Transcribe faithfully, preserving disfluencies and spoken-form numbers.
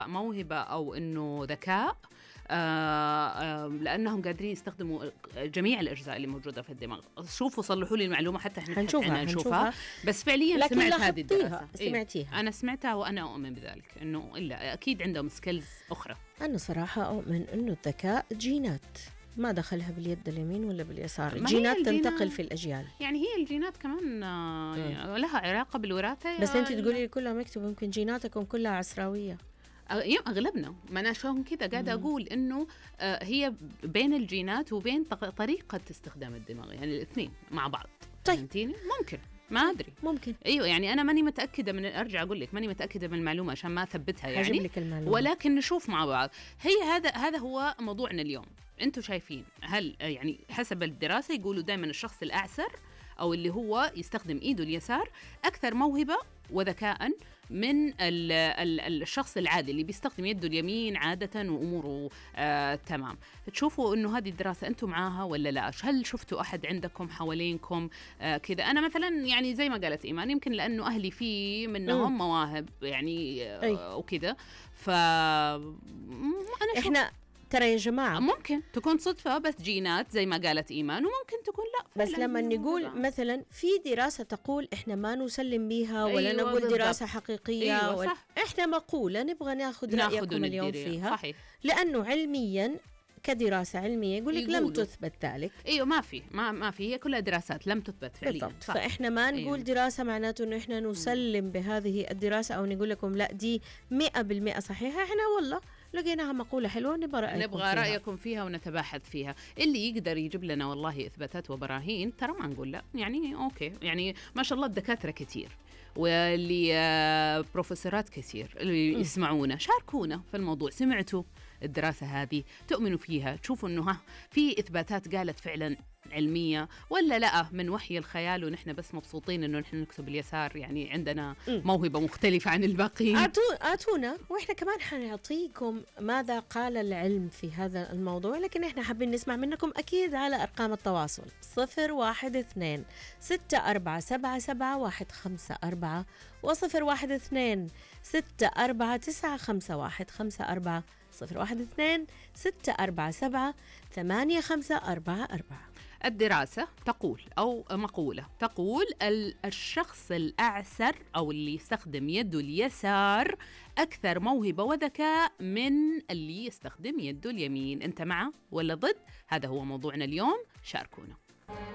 موهبة أو إنه ذكاء، آه آه لأنهم قادرين يستخدموا جميع الأجزاء اللي موجودة في الدماغ. شوفوا صلحوا لي المعلومة حتى إحنا هنشوفها نشوفها، بس فعليا سمعت هذه الدراسة. سمعتيها؟ إيه؟ أنا سمعتها وأنا أؤمن بذلك إنه إلا أكيد عندهم سكيلز أخرى. أنا صراحة أؤمن إنه الذكاء جينات، ما دخلها باليد اليمين ولا باليسار، الجينات تنتقل في الأجيال. يعني هي الجينات كمان آه لها علاقة بالوراثة. بس أنت تقولي كلها مكتوب، يمكن جيناتكم كلها عسراوية. أغلبنا، ما أنا عشان كذا قاعدة أقول إنه هي بين الجينات وبين طريقة استخدام الدماغ، يعني الاثنين مع بعض. طيب فهمتيني؟ ممكن، ما أدري، ممكن. أيوة يعني أنا ماني متأكدة من، أرجع أقول لك ماني متأكدة من المعلومة عشان ما أثبتها يعني، لك المعلومة. ولكن نشوف مع بعض. هي هذا هذا هو موضوعنا اليوم. أنتوا شايفين هل يعني حسب الدراسة يقولوا دائما الشخص الأعسر أو اللي هو يستخدم إيده اليسار أكثر موهبة وذكاء من ال ال الشخص العادي اللي بيستخدم يده اليمين عادة وأموره آه تمام. تشوفوا إنه هذه الدراسة أنتم معاها ولا لا؟ هل شفتوا أحد عندكم حوالينكم آه كذا؟ أنا مثلا يعني زي ما قالت إيمان، يمكن لأنه أهلي في منهم مواهب يعني آه وكذا، فأنا إحنا ترى يا جماعة ممكن تكون صدفة بس جينات زي ما قالت إيمان، وممكن تكون لا. بس لما نقول هذا. مثلا في دراسة تقول إحنا ما نسلم بيها ولا أيوة نقول بالضبط. دراسة حقيقية. أيوة ولا إحنا مقولة نبغى ناخذ رأيكم اليوم فيها. صحيح. لأنه علميا كدراسة علمية يقول لك لم تثبت ذلك. ايوه ما في ما ما في هي كلها دراسات لم تثبت فعليا. فاحنا ما نقول أيوة. دراسة معناته انه احنا نسلم بهذه الدراسة او نقول لكم لا دي مئة بالمئة صحيحة. احنا والله لقيناها مقولة حلوة نبغى رأيكم نبغى فيها. رأيكم فيها ونتباحث فيها. اللي يقدر يجيب لنا والله إثباتات وبراهين ترى ما نقول لا، يعني أوكي، يعني ما شاء الله الدكاترة كتير واللي بروفيسورات كثير اللي يسمعونا، شاركونا في الموضوع. سمعتوا الدراسة هذه؟ تؤمنوا فيها؟ تشوفوا إنه ها في إثباتات قالت فعلا علمية ولا لا من وحي الخيال ونحن بس مبسوطين إنه نحن نكتب اليسار، يعني عندنا موهبة مختلفة عن الباقيين. آتونا وإحنا كمان حنعطيكم ماذا قال العلم في هذا الموضوع، لكن إحنا حابين نسمع منكم أكيد على أرقام التواصل صفر واحد اثنين ستة أربعة سبعة سبعة واحد خمسة أربعة وصفر واحد اثنين ستة أربعة تسعة خمسة واحد خمسة أربعة صفر واحد اثنين ستة أربعة سبعة ثمانية خمسة أربعة أربعة. الدراسة تقول أو مقولة تقول الشخص الأعسر أو اللي يستخدم يده اليسار أكثر موهبة وذكاء من اللي يستخدم يده اليمين. أنت معه ولا ضد؟ هذا هو موضوعنا اليوم، شاركونا.